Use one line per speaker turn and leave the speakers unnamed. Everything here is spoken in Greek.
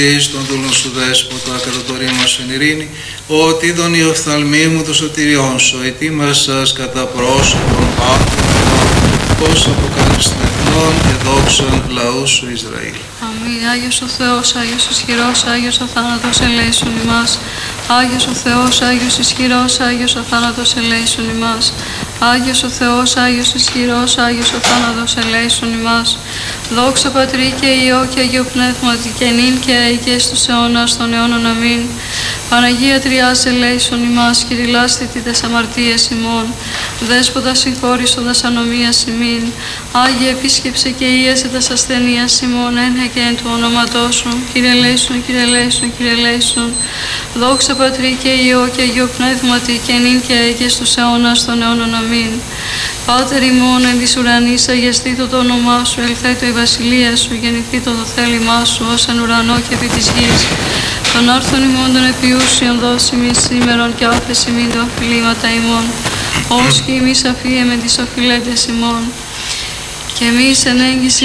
Τον δούλον σου δέσποτα, κατά το ρήμα σου εν ειρήνη, ότι είδον η οφθαλμή μου το σωτηριόν σου, ετοίμασας κατά πρόσωπον άνθρωπον, πως αποκάλυψης των εθνών και δόξαν λαού σου Ισραήλ.
Αμήν. Άγιος ο Θεός, Άγιος ισχυρός, Άγιος ο θάνατος ελέησον ημάς. Άγιος ο Θεός, Άγιος ισχυρός, Άγιος ο θάνατος ελέησον ημάς. Άγιος ο Θεός, Άγιος ισχυρός, Άγιος ο θάνατος ελέησον ημάς. Δόξα Πατρί και Υιό και Αγίου Πνεύματι και νυν και αεί και στους αιώνας των αιώνων. Αμήν. Παναγία Τριάς ελέησον ημάς, κηρυλάσθητη τες αμαρτίες ημών, Δέσποτα συγχώρησον τας ανομίας ημίν, Άγιε επίσκεψε και ίασε τας ασθενείας ημών, ένε και εν του ονόματός σου, Κύριε ελέησον, Κύριε ελέησον, Κύριε ελέησον. Δόξα Πατρί και Υιό και Αγίου Πνεύματι και νυν και αεί και στους αιώνας των αιώνων. Αμήν. Πάτερ ημών εν της ουρανής, αγιαστήτω το όνομά σου, ελθέτω η βασιλεία σου, γεννηθήτω το θέλημά σου, ως εν ουρανό και επί της γης. Των άρθων ημών των επιούσιων δώσει μη σήμερον και άφεση μην τα οφειλήματα ημών, ως και εμείς αφίεμεν τις οφειλέτες ημών. Και εμείς εν έγκυση